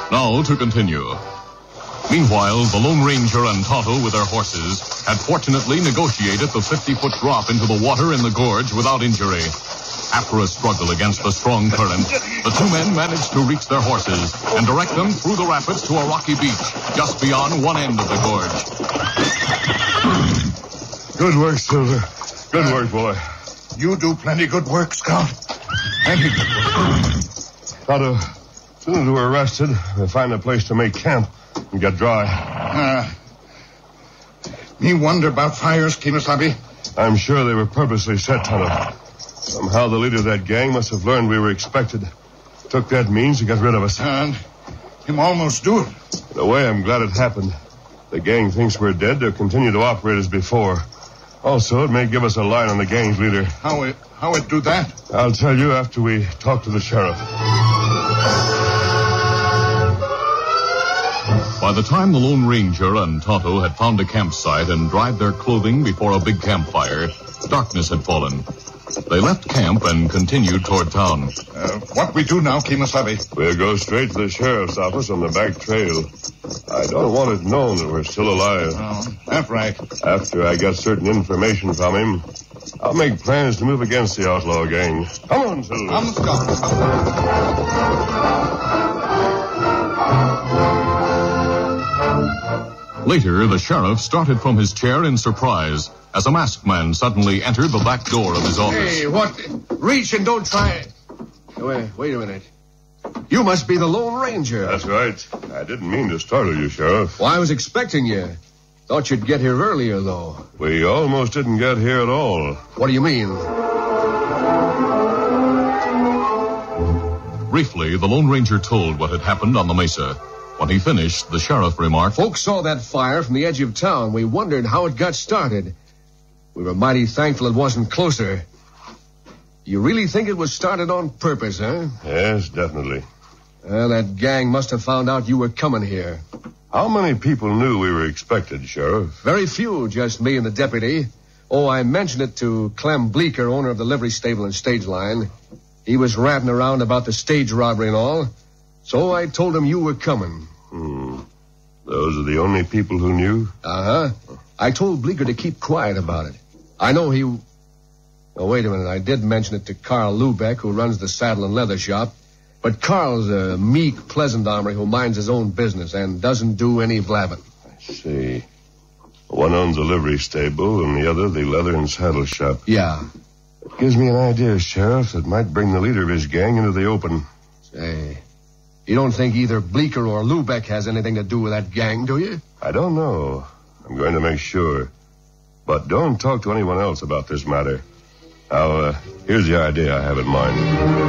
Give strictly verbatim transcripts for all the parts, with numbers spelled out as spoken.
Now to continue. Meanwhile, the Lone Ranger and Tonto with their horses had fortunately negotiated the fifty-foot drop into the water in the gorge without injury. After a struggle against the strong current, the two men managed to reach their horses and direct them through the rapids to a rocky beach just beyond one end of the gorge. Good work, Silver. Good work, boy. You do plenty good work, Scout. Plenty good work. Tonto, as soon as we're rested, we'll find a place to make camp and get dry. Uh, me wonder about fires, Kemosabe. I'm sure they were purposely set, Tonto. Somehow the leader of that gang must have learned we were expected. Took that means to get rid of us. And him almost do it. In a way, I'm glad it happened. The gang thinks we're dead. They'll continue to operate as before. Also, it may give us a line on the gang's leader. How it, how it do that? I'll tell you after we talk to the sheriff. By the time the Lone Ranger and Tonto had found a campsite and dried their clothing before a big campfire, darkness had fallen. They left camp and continued toward town. Uh, what we do now, Kemosabe? We'll go straight to the sheriff's office on the back trail. I don't want it known that we're still alive. Oh, that's right. After I get certain information from him, I'll make plans to move against the outlaw gang. Come on, Silver. Come, Scout. Later, the sheriff started from his chair in surprise as a masked man suddenly entered the back door of his office. Hey, what? Reach and don't try it. Wait, wait a minute. You must be the Lone Ranger. That's right. I didn't mean to startle you, Sheriff. Well, I was expecting you. Thought you'd get here earlier, though. We almost didn't get here at all. What do you mean? Briefly, the Lone Ranger told what had happened on the mesa. When he finished, the sheriff remarked, Folks saw that fire from the edge of town. We wondered how it got started. We were mighty thankful it wasn't closer. You really think it was started on purpose, huh? Yes, definitely. Well, that gang must have found out you were coming here. How many people knew we were expected, Sheriff? Very few, just me and the deputy. Oh, I mentioned it to Clem Bleeker, owner of the livery stable and stage line. He was ranting around about the stage robbery and all. So I told him you were coming. Hmm. Those are the only people who knew? Uh-huh. I told Bleeker to keep quiet about it. I know he... Oh, wait a minute. I did mention it to Carl Lubeck, who runs the saddle and leather shop. But Carl's a meek, pleasant hombre who minds his own business and doesn't do any blabbing. I see. One owns a livery stable and the other the leather and saddle shop. Yeah. It gives me an idea, Sheriff, that might bring the leader of his gang into the open. Say, you don't think either Bleeker or Lubeck has anything to do with that gang, do you? I don't know. I'm going to make sure. But don't talk to anyone else about this matter. Now, uh, here's the idea I have in mind.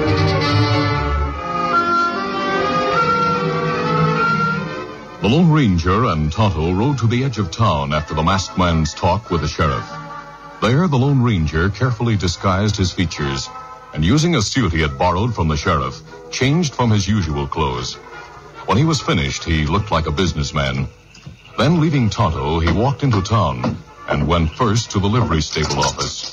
The Lone Ranger and Tonto rode to the edge of town after the masked man's talk with the sheriff. There, the Lone Ranger carefully disguised his features and, using a suit he had borrowed from the sheriff, changed from his usual clothes. When he was finished, he looked like a businessman. Then, leaving Tonto, he walked into town and went first to the livery stable office.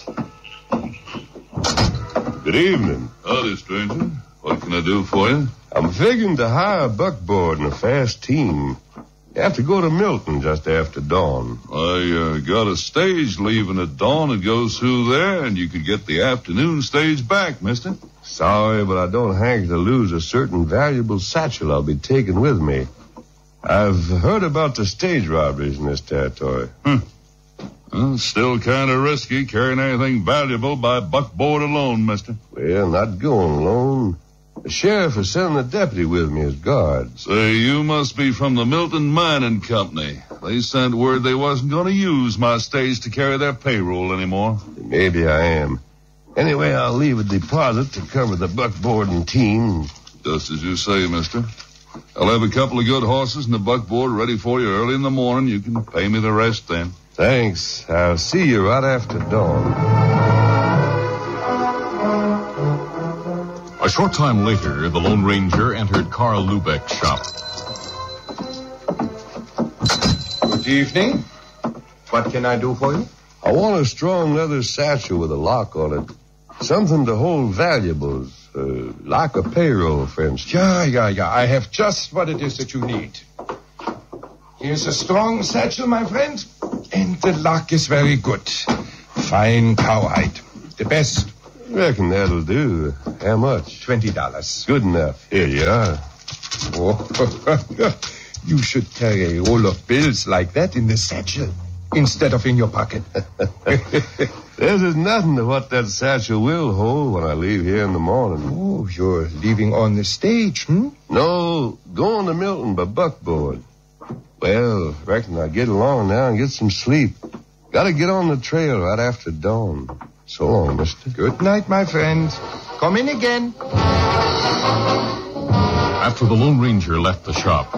Good evening. Howdy, stranger. What can I do for you? I'm figuring to hire a buckboard and a fast team. You have to go to Milton just after dawn. I uh, got a stage leaving at dawn that goes through there, and you could get the afternoon stage back, mister. Sorry, but I don't hanker to lose a certain valuable satchel I'll be taking with me. I've heard about the stage robberies in this territory. Hmm. Well, still kind of risky carrying anything valuable by buckboard alone, mister. Well, not going alone. The sheriff is sending a deputy with me as guard. Say, you must be from the Milton Mining Company. They sent word they wasn't going to use my stage to carry their payroll anymore. Maybe I am. Anyway, I'll leave a deposit to cover the buckboard and team. Just as you say, mister. I'll have a couple of good horses and the buckboard ready for you early in the morning. You can pay me the rest then. Thanks. I'll see you right after dawn. A short time later, the Lone Ranger entered Carl Lubeck's shop. Good evening. What can I do for you? I want a strong leather satchel with a lock on it. Something to hold valuables. Uh, like a payroll, for instance. Yeah, yeah, yeah. I have just what it is that you need. Here's a strong satchel, my friend. And the lock is very good. Fine cowhide. The best. Reckon that'll do. How much? Twenty dollars. Good enough. Here you are. Oh, you should carry a roll of bills like that in the satchel instead of in your pocket. This is nothing to what that satchel will hold when I leave here in the morning. Oh, you're leaving on the stage, hmm? No, going to Milton by buckboard. Well, reckon I'll get along now and get some sleep. Gotta get on the trail right after dawn. So long, mister. Good night, my friend. Come in again. After the Lone Ranger left the shop,